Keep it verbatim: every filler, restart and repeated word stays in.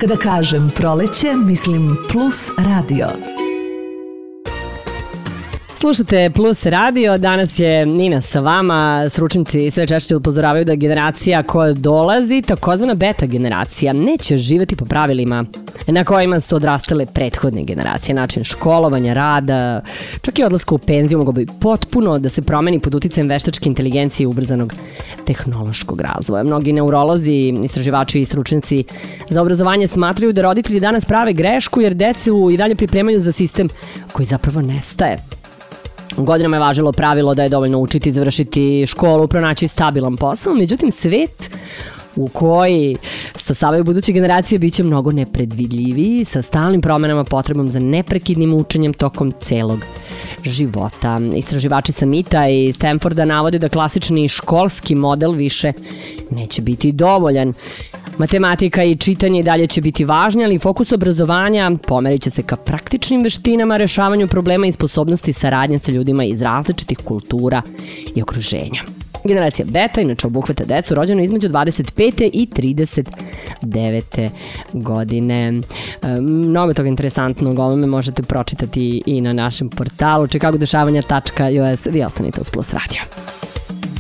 Kada kažem proleće, mislim Plus radio. Slušate Plus radio, danas je Nina sa vama. Stručnjaci sve češće upozoravaju da generacija koja dolazi, takozvana beta generacija, neće živjeti po pravilima na kojima su odrastale prethodne generacije. Način školovanja, rada, čak i odlaska u penziju mogu bi potpuno da se promeni pod uticajem veštačke inteligencije i ubrzanog tehnološkog razvoja. Mnogi neurolozi, istraživači i stručnjaci za obrazovanje smatraju da roditelji danas prave grešku jer decu i dalje pripremaju za sistem koji zapravo nestaje. Godinama je važilo pravilo da je dovoljno učiti, završiti školu, pronaći stabilan posao, međutim svet u koji stasavaju buduće generacije biće mnogo nepredvidljiviji, sa stalnim promenama, potrebom za neprekidnim učenjem tokom celog života. Istraživači sa MIT-a i Stanforda navode da klasični školski model više neće biti dovoljan. Matematika i čitanje i dalje će biti važni, ali fokus obrazovanja pomerit će se ka praktičnim veštinama, rešavanju problema i sposobnosti saradnje sa ljudima iz različitih kultura i okruženja. Generacija beta inače obuhvata decu rođeno između dvadeset pete i trideset devete godine. E, mnogo toga interesantnog o ovome možete pročitati i na našem portalu čikagodešavanja tačka us. Vi ostanite uz Plus radio.